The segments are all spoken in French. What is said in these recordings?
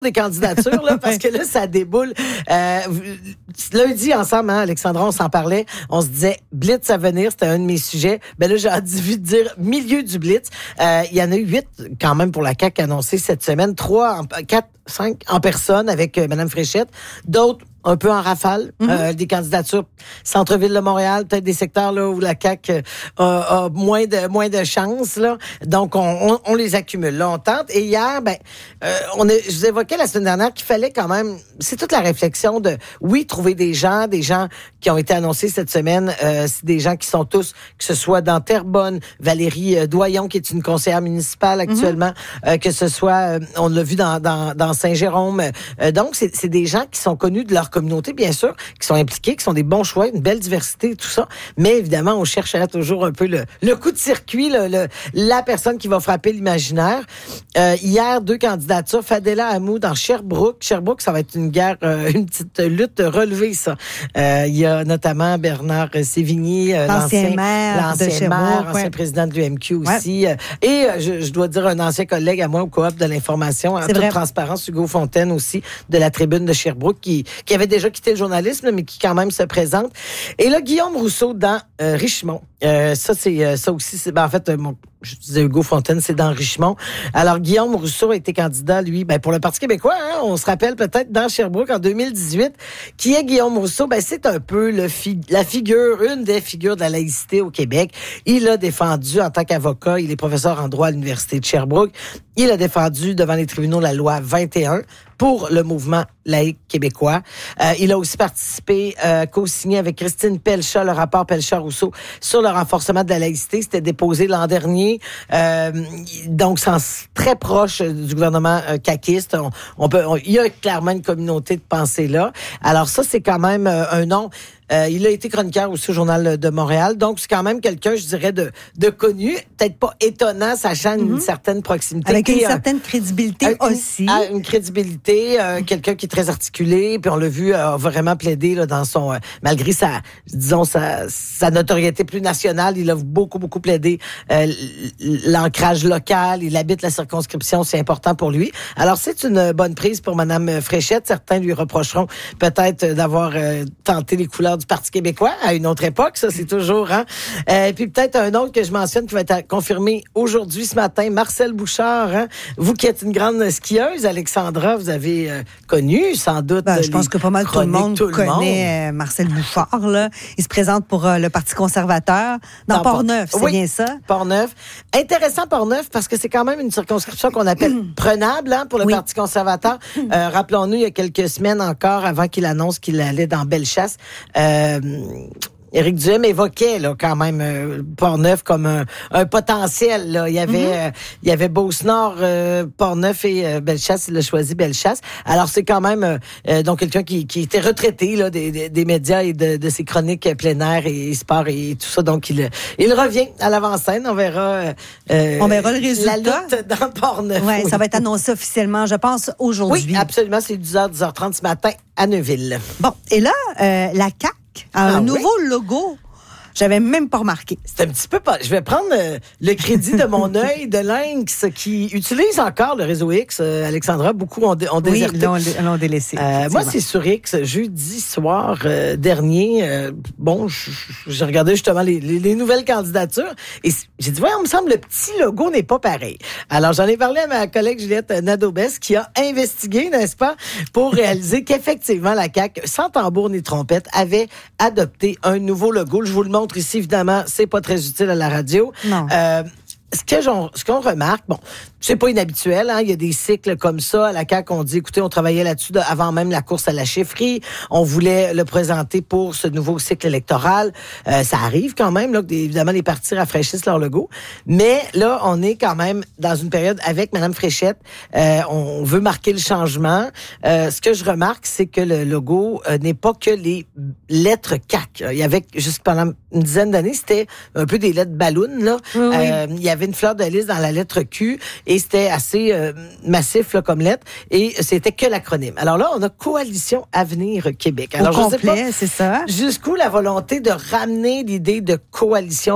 des candidatures, là, parce que là, ça déboule. Lundi, ensemble, hein, Alexandra, on s'en parlait. On se disait, Blitz à venir, c'était un de mes sujets. Ben là, j'ai envie de dire milieu du Blitz. Il y en a eu 8, quand même, pour la CAQ annoncée cette semaine. 4, 5 en personne avec Mme Fréchette. D'autres, un peu en rafale, des candidatures centre-ville de Montréal, peut-être des secteurs là où la CAQ a moins de chance là. Donc on les accumule. Là, on tente. Et hier, je vous évoquais la semaine dernière qu'il fallait quand même, c'est toute la réflexion de trouver des gens qui ont été annoncés cette semaine, c'est des gens qui sont tous, que ce soit dans Terrebonne, Valérie Doyon qui est une conseillère municipale actuellement, que ce soit, on l'a vu dans Saint-Jérôme. Donc c'est des gens qui sont connus de leur communauté, bien sûr, qui sont impliqués, qui sont des bons choix, une belle diversité, tout ça. Mais évidemment, on cherche toujours un peu le coup de circuit, la personne qui va frapper l'imaginaire. Hier, 2 candidatures. Fadela Hamou dans Sherbrooke. Sherbrooke, ça va être une guerre, une petite lutte relevée, ça. Il y a notamment Bernard Sévigny, l'ancien maire, ancien président de l'UMQ aussi. Et je dois dire un ancien collègue à moi au Coop de l'information, en toute transparence, Hugo Fontaine aussi, de la tribune de Sherbrooke, qui avait déjà quitté le journalisme, mais qui quand même se présente. Et là, Guillaume Rousseau dans Richemont. Ça aussi, en fait, je disais Hugo Fontaine, c'est dans Richemont. Alors, Guillaume Rousseau a été candidat, lui, pour le Parti québécois, hein, on se rappelle peut-être dans Sherbrooke en 2018. Qui est Guillaume Rousseau? C'est un peu une des figures de la laïcité au Québec. Il a défendu en tant qu'avocat, il est professeur en droit à l'Université de Sherbrooke. Il a défendu devant les tribunaux la loi 21 pour le mouvement laïque québécois. Il a aussi participé, co-signé avec Christine Pelchat, le rapport Pelchat-Rousseau sur le renforcement de la laïcité. C'était déposé l'an dernier. Donc, c'est très proche du gouvernement caquiste. Il y a clairement une communauté de pensée là. Alors ça, c'est quand même un nom. Il a été chroniqueur aussi au Journal de Montréal. Donc, c'est quand même quelqu'un, je dirais, de connu. Peut-être pas étonnant, sachant une certaine proximité. Avec une certaine crédibilité aussi. Une crédibilité, quelqu'un qui est très articulé. Puis on l'a vu vraiment plaider là, dans son... malgré sa notoriété plus nationale, il a beaucoup plaidé l'ancrage local. Il habite la circonscription, c'est important pour lui. Alors, c'est une bonne prise pour Mme Fréchette. Certains lui reprocheront peut-être d'avoir tenté les couleurs du Parti québécois à une autre époque, ça c'est toujours, hein. Puis peut-être un autre que je mentionne qui va être confirmé aujourd'hui, ce matin, Marcel Bouchard, hein. Vous qui êtes une grande skieuse, Alexandra, vous avez connu sans doute. Je pense que pas mal tout le monde connaît Marcel Bouchard, là. Il se présente pour le Parti conservateur dans Portneuf, c'est bien ça? Portneuf. Intéressant Portneuf parce que c'est quand même une circonscription qu'on appelle prenable, hein, pour le Parti conservateur. Rappelons-nous, il y a quelques semaines encore, avant qu'il annonce qu'il allait dans Bellechasse, Éric Duhem évoquait là quand même Portneuf comme un potentiel. Là. Il y avait Beauce-Nord, Portneuf et Bellechasse. Il a choisi Bellechasse. Alors c'est quand même donc quelqu'un qui était retraité là des médias et de ses chroniques plein air et sport et tout ça. Donc il revient à l'avant-scène. On verra le résultat. La lutte dans Portneuf. Ouais, ça va être annoncé officiellement, je pense, aujourd'hui. Oui, absolument. C'est 10h30 ce matin à Neuville. Bon, et là, la CAQ a un nouveau logo. J'avais même pas remarqué. C'est un petit peu pas. Je vais prendre le crédit de mon œil de lynx qui utilise encore le réseau X. Alexandra, beaucoup ont déserté. Oui, l'ont délaissé. Moi, c'est sur X. Jeudi soir dernier, j'ai regardé justement les nouvelles candidatures et j'ai dit, ouais, on me semble le petit logo n'est pas pareil. Alors, j'en ai parlé à ma collègue Juliette Nadeau-Besse qui a investigué, n'est-ce pas, pour réaliser qu'effectivement, la CAQ, sans tambour ni trompette, avait adopté un nouveau logo. Je vous le montre ici, évidemment, c'est pas très utile à la radio. Non. Ce qu'on remarque, c'est pas inhabituel, hein. Il y a des cycles comme ça. À la CAQ, on dit, écoutez, on travaillait là-dessus avant même la course à la chefferie. On voulait le présenter pour ce nouveau cycle électoral. Ça arrive quand même, là, que évidemment, les partis rafraîchissent leur logo. Mais là, on est quand même dans une période avec Mme Fréchette. On veut marquer le changement. Ce que je remarque, c'est que le logo n'est pas que les lettres CAQ. Il y avait, juste pendant une dizaine d'années, c'était un peu des lettres ballon, là. Oui. Il y avait une fleur de lys dans la lettre Q et c'était assez massif là, comme lettre, et c'était que l'acronyme. Alors là, on a Coalition Avenir Québec. Alors, au complet, c'est ça. Jusqu'où la volonté de ramener l'idée de coalition.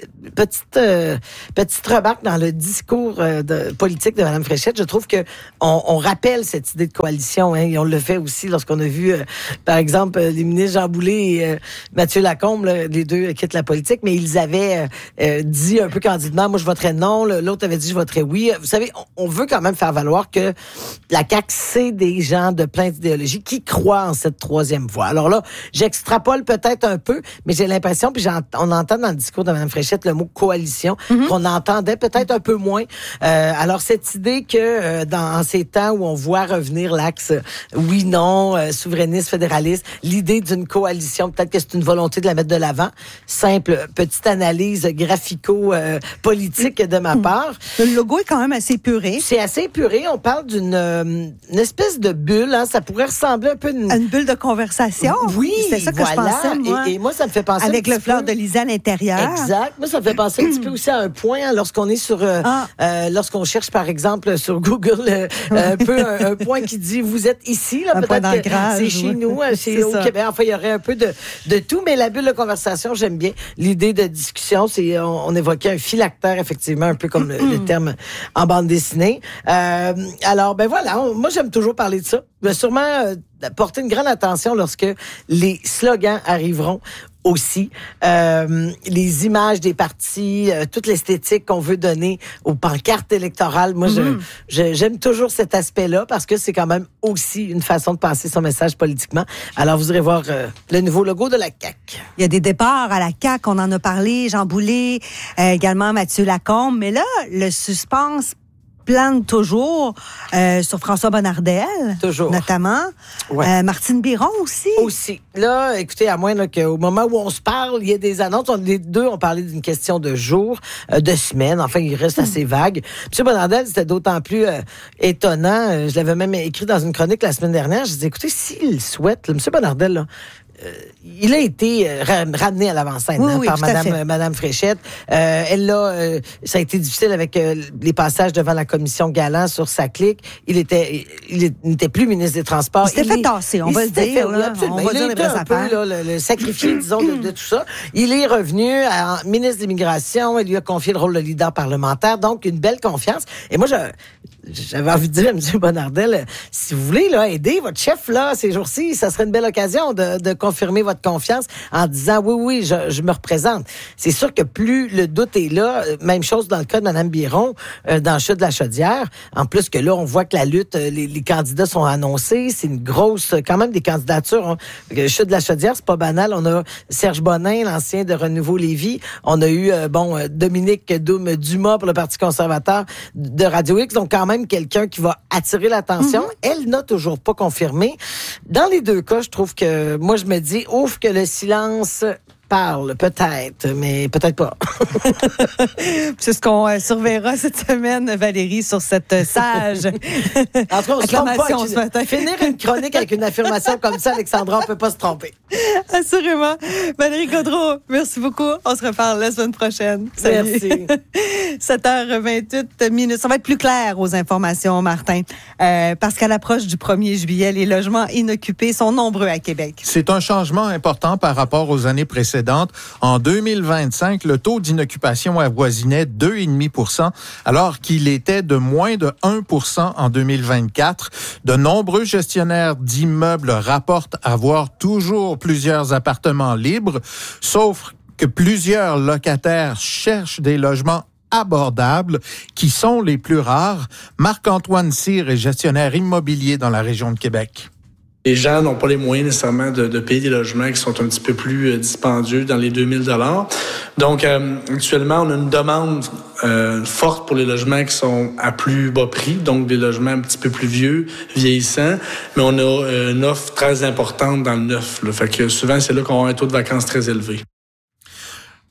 Petite remarque dans le discours politique de Mme Fréchette, je trouve que on rappelle cette idée de coalition, hein, et on le fait aussi lorsqu'on a vu, par exemple, les ministres Jean Boulet et Mathieu Lacombe, là, les deux quittent la politique, mais ils avaient dit un peu candidement, moi je voterais non, l'autre avait dit je voterais oui. Vous savez, on veut quand même faire valoir que la CAQ, c'est des gens de plein d'idéologies qui croient en cette troisième voie. Alors là, j'extrapole peut-être un peu, mais j'ai l'impression, puis on entend dans le discours de Mme Fréchette le mot coalition, qu'on entendait peut-être un peu moins. Alors cette idée que dans ces temps où on voit revenir l'axe oui-non, souverainiste, fédéraliste, l'idée d'une coalition, peut-être que c'est une volonté de la mettre de l'avant. Simple, petite analyse graphico-politique de ma part. Le logo est quand même assez épuré. C'est assez épuré. On parle d'une espèce de bulle. Hein. Ça pourrait ressembler un peu à une bulle de conversation. Oui, c'est ça que je pensais, moi. Et moi, ça me fait penser avec le fleur de lysée à l'intérieur. Exact. Moi, ça me fait penser un petit peu aussi à un point, hein, lorsqu'on est sur... lorsqu'on cherche, par exemple, sur Google, un point qui dit « Vous êtes ici », là, peut-être que c'est chez nous, c'est au Québec. Enfin, il y aurait un peu de tout, mais la bulle de conversation, j'aime bien. L'idée de discussion, c'est on évoquait un phylactère, effectivement, un peu comme le terme en bande dessinée. Alors, ben voilà, moi, j'aime toujours parler de ça. Mais sûrement porter une grande attention lorsque les slogans arriveront aussi. Les images des partis, toute l'esthétique qu'on veut donner aux pancartes électorales. Moi, j'aime toujours cet aspect-là parce que c'est quand même aussi une façon de passer son message politiquement. Alors, vous irez voir le nouveau logo de la CAQ. Il y a des départs à la CAQ, on en a parlé, Jean Boulet, également Mathieu Lacombe. Mais là, le suspense plane toujours sur François Bonnardel, notamment. Ouais. Martine Biron aussi. Aussi. Là, écoutez, à moins là, qu'au moment où on se parle, il y a des annonces. Les deux ont parlé d'une question de jours, de semaines. Enfin, il reste assez vague. M. Bonnardel, c'était d'autant plus étonnant. Je l'avais même écrit dans une chronique la semaine dernière. Je disais, écoutez, s'il souhaite, là, M. Bonnardel, là, il a été ramené à l'avant-scène par Madame Fréchette. Ça a été difficile avec les passages devant la commission Galland sur sa clique. Il n'était plus ministre des Transports. Il s'était fait tasser, on va le dire. Il a été un peu le sacrifié, disons, de tout ça. Il est revenu ministre de l'Immigration. Il lui a confié le rôle de leader parlementaire. Donc, une belle confiance. Et moi, j'avais envie de dire à M. Bonnardel, si vous voulez là, aider votre chef là, ces jours-ci, ça serait une belle occasion de confirmer votre confiance en disant oui, je me représente. C'est sûr que plus le doute est là, même chose dans le cas de Mme Biron, dans le CHUD de la Chaudière. En plus que là, on voit que la lutte, les candidats sont annoncés. C'est une grosse, quand même des candidatures. Hein. Le CHUD de la Chaudière, c'est pas banal. On a Serge Bonin, l'ancien de Renouveau Lévis. On a eu, Dominique Dumas pour le Parti conservateur de Radio X. Donc, quand même, quelqu'un qui va attirer l'attention. Elle n'a toujours pas confirmé. Dans les deux cas, je trouve que, moi, je me dis, ouf, que le silence parle, peut-être, mais peut-être pas. C'est ce qu'on surveillera cette semaine, Valérie, sur cette sage en tout cas, on se trompe pas ce matin. Finir une chronique avec une affirmation comme ça, Alexandra, on peut pas se tromper. Assurément. Valérie Gaudreault, merci beaucoup. On se reparle la semaine prochaine. Salut. Merci. 7h28. Ça va être plus clair aux informations, Martin, parce qu'à l'approche du 1er juillet, les logements inoccupés sont nombreux à Québec. C'est un changement important par rapport aux années précédentes. En 2025, le taux d'inoccupation avoisinait 2,5 %, alors qu'il était de moins de 1 % en 2024. De nombreux gestionnaires d'immeubles rapportent avoir toujours plusieurs appartements libres, sauf que plusieurs locataires cherchent des logements abordables, qui sont les plus rares. Marc-Antoine Cyr est gestionnaire immobilier dans la région de Québec. Les gens n'ont pas les moyens nécessairement de payer des logements qui sont un petit peu plus dispendieux, dans les 2000 $. Donc, actuellement, on a une demande forte pour les logements qui sont à plus bas prix, donc des logements un petit peu plus vieux, vieillissants, mais on a une offre très importante dans le neuf. Là. Fait que souvent, c'est là qu'on a un taux de vacances très élevé.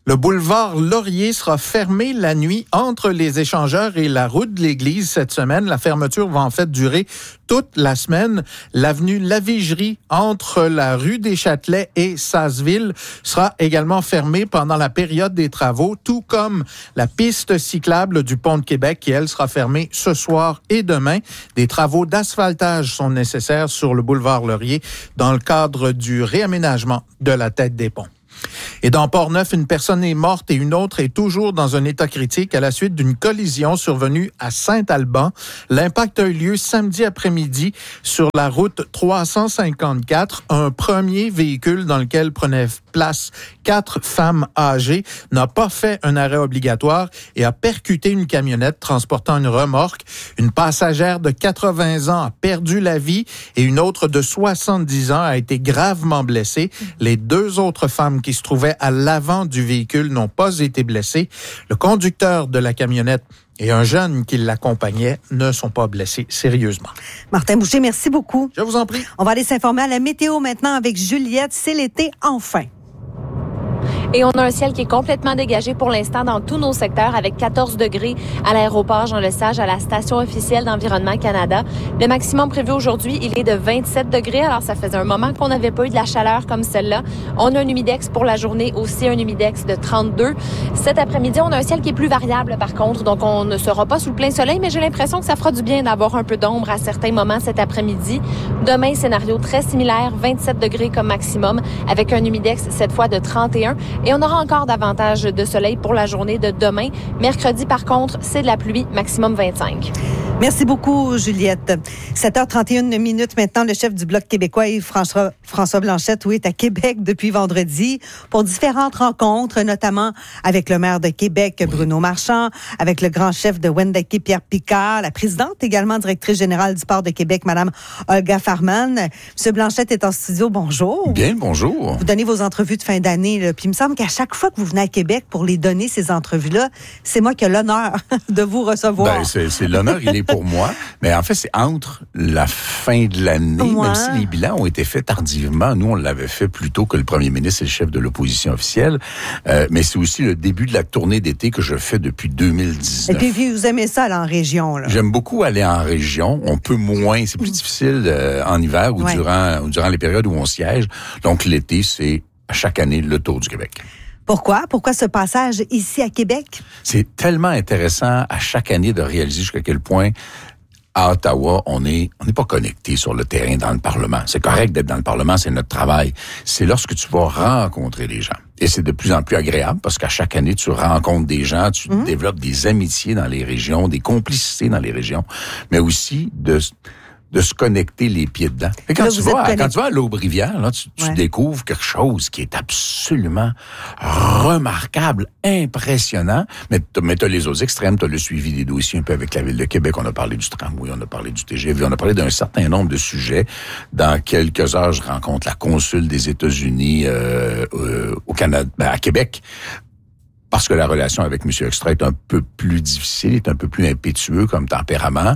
Le boulevard Laurier sera fermé la nuit entre les échangeurs et la route de l'église cette semaine. La fermeture va en fait durer toute la semaine. L'avenue Lavigerie entre la rue des Châtelets et Sasseville sera également fermée pendant la période des travaux, tout comme la piste cyclable du pont de Québec qui, elle, sera fermée ce soir et demain. Des travaux d'asphaltage sont nécessaires sur le boulevard Laurier dans le cadre du réaménagement de la tête des ponts. Et dans Port-Neuf, une personne est morte et une autre est toujours dans un état critique à la suite d'une collision survenue à Saint-Alban. L'impact a eu lieu samedi après-midi sur la route 354. Un premier véhicule dans lequel prenaient place 4 femmes âgées n'a pas fait un arrêt obligatoire et a percuté une camionnette transportant une remorque. Une passagère de 80 ans a perdu la vie et une autre de 70 ans a été gravement blessée. Les 2 autres femmes qui se trouvaient à l'avant du véhicule n'ont pas été blessés. Le conducteur de la camionnette et un jeune qui l'accompagnait ne sont pas blessés sérieusement. Martin Boucher, merci beaucoup. Je vous en prie. On va aller s'informer à la météo maintenant avec Juliette. C'est l'été enfin. Et on a un ciel qui est complètement dégagé pour l'instant dans tous nos secteurs avec 14 degrés à l'aéroport Jean-Lesage, à la station officielle d'Environnement Canada. Le maximum prévu aujourd'hui, il est de 27 degrés. Alors, ça faisait un moment qu'on n'avait pas eu de la chaleur comme celle-là. On a un humidex pour la journée, aussi un humidex de 32. Cet après-midi, on a un ciel qui est plus variable par contre. Donc, on ne sera pas sous le plein soleil, mais j'ai l'impression que ça fera du bien d'avoir un peu d'ombre à certains moments cet après-midi. Demain, scénario très similaire, 27 degrés comme maximum avec un humidex cette fois de 31. Et on aura encore davantage de soleil pour la journée de demain. Mercredi, par contre, c'est de la pluie, maximum 25. Merci beaucoup, Juliette. 7h31 minutes maintenant, le chef du Bloc québécois, François Blanchet, est à Québec depuis vendredi pour différentes rencontres, notamment avec le maire de Québec, Bruno Marchand, avec le grand chef de Wendake, Pierre Picard, la présidente également, directrice générale du Port de Québec, Mme Olga Farman. Monsieur Blanchet est en studio. Bonjour. Bien, bonjour. Vous donnez vos entrevues de fin d'année, là, puis il me semble qu'à chaque fois que vous venez à Québec pour les donner, ces entrevues-là, c'est moi qui ai l'honneur de vous recevoir. Ben, c'est l'honneur, il est pour moi. Mais en fait, c'est entre la fin de l'année, même si les bilans ont été faits tardivement. Nous, on l'avait fait plus tôt que le premier ministre et le chef de l'opposition officielle. Mais c'est aussi le début de la tournée d'été que je fais depuis 2019. Et puis, vous aimez ça aller en région, là? J'aime beaucoup aller en région. On peut moins. C'est plus difficile en hiver ou durant les périodes où on siège. Donc, l'été, c'est à chaque année le tour du Québec. Pourquoi? Pourquoi ce passage ici à Québec? C'est tellement intéressant à chaque année de réaliser jusqu'à quel point à Ottawa, on n'est pas connecté sur le terrain dans le Parlement. C'est correct d'être dans le Parlement, c'est notre travail. C'est lorsque tu vas rencontrer les gens. Et c'est de plus en plus agréable parce qu'à chaque année, tu rencontres des gens, tu développes des amitiés dans les régions, des complicités dans les régions, mais aussi de se connecter les pieds dedans. Et quand tu vas à l'Aube-Rivière, là, tu découvres quelque chose qui est absolument remarquable, impressionnant. Mais t'as les autres extrêmes, t'as le suivi des dossiers un peu avec la Ville de Québec. On a parlé du tramway, on a parlé du TGV, on a parlé d'un certain nombre de sujets. Dans quelques heures, je rencontre la consul des États-Unis au Canada, à Québec. Parce que la relation avec M. Extra est un peu plus difficile, est un peu plus impétueux comme tempérament.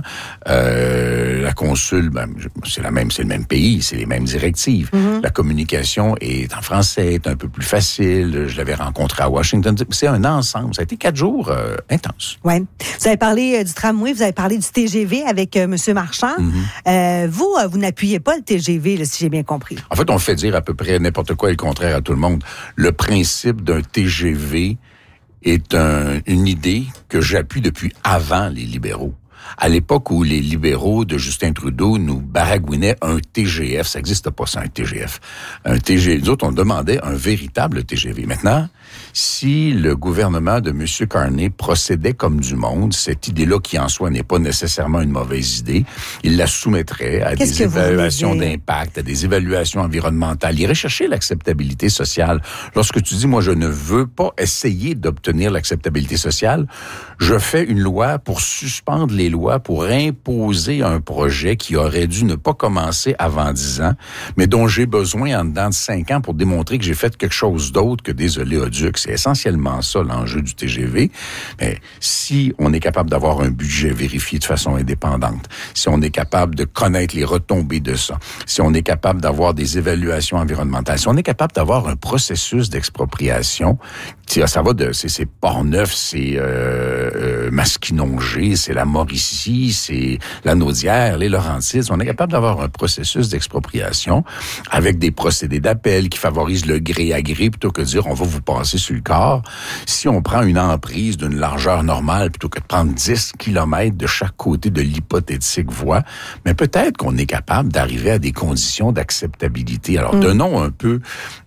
La consul, c'est le même pays, c'est les mêmes directives. La communication est en français, est un peu plus facile. Je l'avais rencontré à Washington. C'est un ensemble. Ça a été 4 jours intenses. Ouais. Vous avez parlé du tramway, vous avez parlé du TGV avec M. Marchand. Vous n'appuyez pas le TGV, là, si j'ai bien compris. En fait, on fait dire à peu près n'importe quoi et le contraire à tout le monde. Le principe d'un TGV est une idée que j'appuie depuis avant les libéraux. À l'époque où les libéraux de Justin Trudeau nous baragouinaient un TGF, ça n'existe pas ça, un TGF. Nous autres, on demandait un véritable TGV. Maintenant, si le gouvernement de M. Carney procédait comme du monde, cette idée-là, qui en soi n'est pas nécessairement une mauvaise idée, il la soumettrait à des évaluations d'impact, à des évaluations environnementales. Il irait chercher l'acceptabilité sociale. Lorsque tu dis, moi, je ne veux pas essayer d'obtenir l'acceptabilité sociale, je fais une loi pour suspendre les les lois pour imposer un projet qui aurait dû ne pas commencer avant 10 ans, mais dont j'ai besoin en dedans de 5 ans pour démontrer que j'ai fait quelque chose d'autre que des oléoducs. C'est essentiellement ça l'enjeu du TGV. Mais si on est capable d'avoir un budget vérifié de façon indépendante, si on est capable de connaître les retombées de ça, si on est capable d'avoir des évaluations environnementales, si on est capable d'avoir un processus d'expropriation, ça va c'est Port-Neuf, c'est Masquinongé, c'est la Mauricie, c'est la Naudière, les Laurentides. On est capable d'avoir un processus d'expropriation avec des procédés d'appel qui favorisent le gré à gré plutôt que de dire on va vous passer sur le corps. Si on prend une emprise d'une largeur normale plutôt que de prendre 10 kilomètres de chaque côté de l'hypothétique voie, mais peut-être qu'on est capable d'arriver à des conditions d'acceptabilité. Alors, donnons un peu...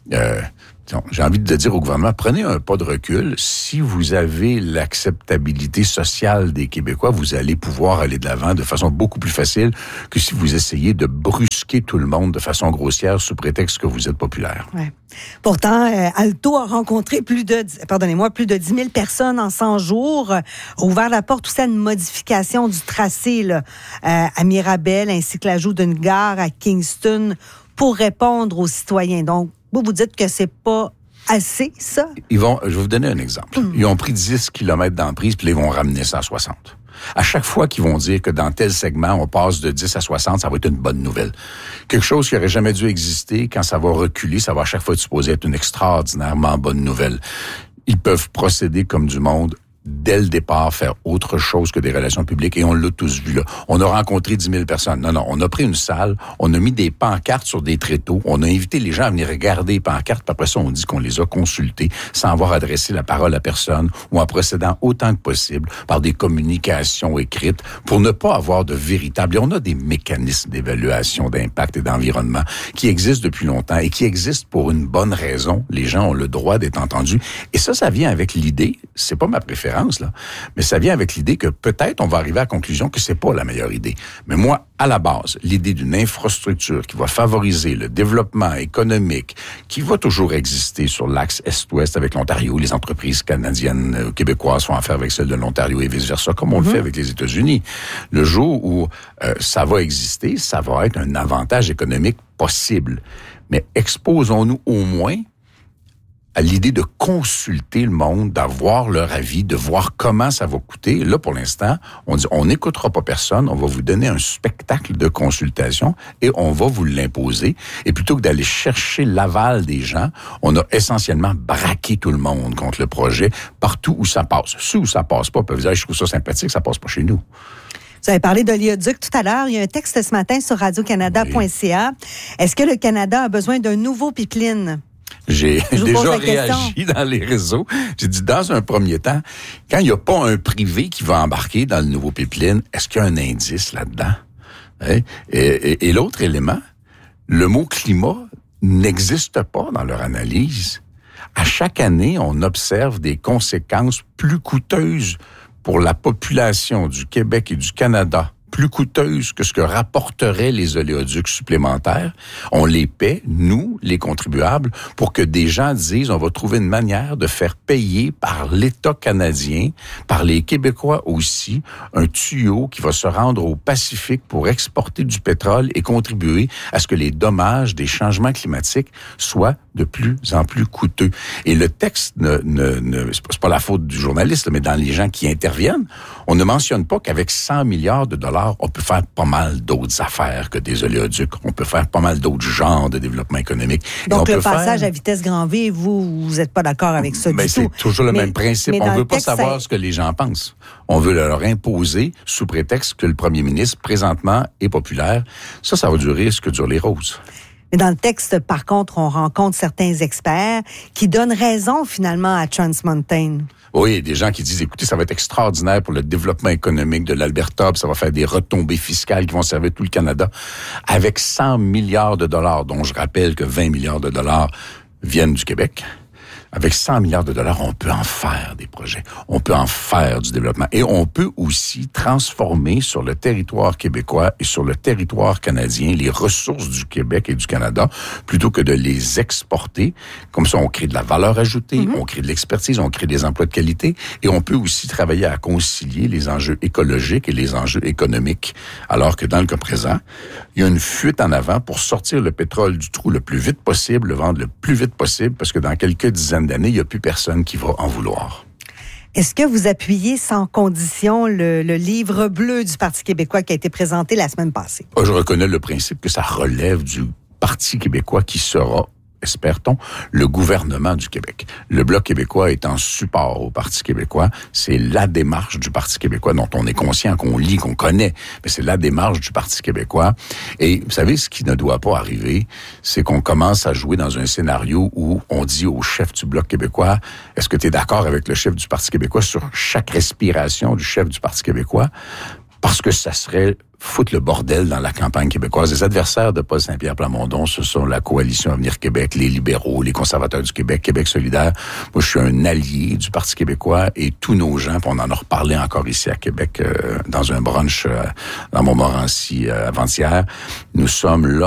j'ai envie de dire au gouvernement, prenez un pas de recul. Si vous avez l'acceptabilité sociale des Québécois, vous allez pouvoir aller de l'avant de façon beaucoup plus facile que si vous essayez de brusquer tout le monde de façon grossière sous prétexte que vous êtes populaire. Ouais. Pourtant, Alto a rencontré plus de 10 000 personnes en 100 jours, a ouvert la porte aussi à une modification du tracé là, à Mirabel, ainsi que l'ajout d'une gare à Kingston pour répondre aux citoyens. Donc, vous dites que c'est pas assez, ça? Je vais vous donner un exemple. Ils ont pris 10 kilomètres d'emprise, puis là, ils vont ramener ça à 60. À chaque fois qu'ils vont dire que dans tel segment, on passe de 10 à 60, ça va être une bonne nouvelle. Quelque chose qui aurait jamais dû exister, quand ça va reculer, ça va à chaque fois être supposé être une extraordinairement bonne nouvelle. Ils peuvent procéder comme du monde, dès le départ, faire autre chose que des relations publiques, et on l'a tous vu là. On a rencontré 10 000 personnes. Non, on a pris une salle, on a mis des pancartes sur des tréteaux, on a invité les gens à venir regarder les pancartes, puis après ça, on dit qu'on les a consultés sans avoir adressé la parole à personne, ou en procédant autant que possible par des communications écrites, pour ne pas avoir de véritable... Et on a des mécanismes d'évaluation d'impact et d'environnement qui existent depuis longtemps, et qui existent pour une bonne raison. Les gens ont le droit d'être entendus. Et ça vient avec l'idée, c'est pas ma préférence, là. Mais ça vient avec l'idée que peut-être on va arriver à la conclusion que c'est pas la meilleure idée. Mais moi, à la base, l'idée d'une infrastructure qui va favoriser le développement économique, qui va toujours exister sur l'axe Est-Ouest avec l'Ontario, les entreprises canadiennes, québécoises font affaire avec celles de l'Ontario et vice-versa, comme on le fait avec les États-Unis. Le jour où ça va exister, ça va être un avantage économique possible. Mais exposons-nous au moins à l'idée de consulter le monde, d'avoir leur avis, de voir comment ça va coûter. Là, pour l'instant, on dit, on n'écoutera pas personne, on va vous donner un spectacle de consultation et on va vous l'imposer. Et plutôt que d'aller chercher l'aval des gens, on a essentiellement braqué tout le monde contre le projet partout où ça passe. Ceux où ça passe pas peuvent dire, je trouve ça sympathique, ça passe pas chez nous. Vous avez parlé d'oléoduc tout à l'heure. Il y a un texte ce matin sur radiocanada.ca. Est-ce que le Canada a besoin d'un nouveau pipeline? J'ai déjà réagi dans les réseaux. J'ai dit, dans un premier temps, quand il n'y a pas un privé qui va embarquer dans le nouveau pipeline, est-ce qu'il y a un indice là-dedans? Hein? Et l'autre élément, le mot climat n'existe pas dans leur analyse. À chaque année, on observe des conséquences plus coûteuses pour la population du Québec et du Canada, plus coûteuses que ce que rapporteraient les oléoducs supplémentaires. On les paie, nous, les contribuables, pour que des gens disent on va trouver une manière de faire payer par l'État canadien, par les Québécois aussi, un tuyau qui va se rendre au Pacifique pour exporter du pétrole et contribuer à ce que les dommages des changements climatiques soient de plus en plus coûteux. Et le texte c'est pas la faute du journaliste, mais dans les gens qui interviennent, on ne mentionne pas qu'avec 100 milliards de dollars, on peut faire pas mal d'autres affaires que des oléoducs. On peut faire pas mal d'autres genres de développement économique. Donc, le passage à vitesse grand V, vous n'êtes pas d'accord avec ça du tout. C'est toujours le même principe. On ne veut pas savoir ce que les gens pensent. On veut leur imposer sous prétexte que le premier ministre, présentement, est populaire. Ça va durer ce que durent les roses. Mais dans le texte, par contre, on rencontre certains experts qui donnent raison, finalement, à Trans Mountain. Oui, des gens qui disent, écoutez, ça va être extraordinaire pour le développement économique de l'Alberta, puis ça va faire des retombées fiscales qui vont servir tout le Canada. Avec 100 milliards de dollars, dont je rappelle que 20 milliards de dollars viennent du Québec, avec 100 milliards de dollars, on peut en faire des projets. On peut en faire du développement. Et on peut aussi transformer sur le territoire québécois et sur le territoire canadien les ressources du Québec et du Canada plutôt que de les exporter. Comme ça, on crée de la valeur ajoutée, on crée de l'expertise, on crée des emplois de qualité et on peut aussi travailler à concilier les enjeux écologiques et les enjeux économiques. Alors que dans le cas présent, il y a une fuite en avant pour sortir le pétrole du trou le plus vite possible, le vendre le plus vite possible parce que dans quelques dizaines d'années, il n'y a plus personne qui va en vouloir. Est-ce que vous appuyez sans condition le livre bleu du Parti québécois qui a été présenté la semaine passée? Je reconnais le principe que ça relève du Parti québécois qui sera, espère-t-on, le gouvernement du Québec. Le Bloc québécois est en support au Parti québécois. C'est la démarche du Parti québécois dont on est conscient, qu'on lit, qu'on connaît. Mais c'est la démarche du Parti québécois. Et vous savez, ce qui ne doit pas arriver, c'est qu'on commence à jouer dans un scénario où on dit au chef du Bloc québécois, est-ce que tu es d'accord avec le chef du Parti québécois sur chaque respiration du chef du Parti québécois? Parce que ça serait foutre le bordel dans la campagne québécoise. Les adversaires de Paul Saint-Pierre Plamondon, ce sont la Coalition Avenir Québec, les libéraux, les conservateurs du Québec, Québec solidaire. Moi, je suis un allié du Parti québécois et tous nos gens, puis on en a reparlé encore ici à Québec dans un brunch dans Montmorency avant-hier, nous sommes là